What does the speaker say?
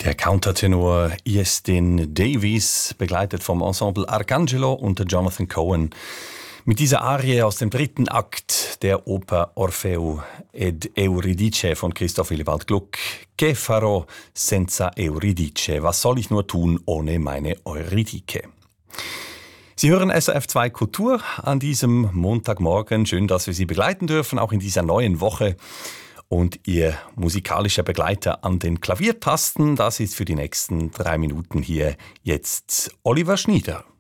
Der Countertenor Iestyn Davies, begleitet vom Ensemble Arcangelo unter Jonathan Cohen, mit dieser Arie aus dem 3. Akt der Oper Orfeo ed Euridice von Christoph Willibald Gluck. Che farò senza Euridice? Was soll ich nur tun ohne meine Eurydike? Sie hören SRF 2 Kultur an diesem Montagmorgen. Schön, dass wir Sie begleiten dürfen, auch in dieser neuen Woche. Und Ihr musikalischer Begleiter an den Klaviertasten, das ist für die nächsten 3 Minuten hier jetzt Oliver Schnieder.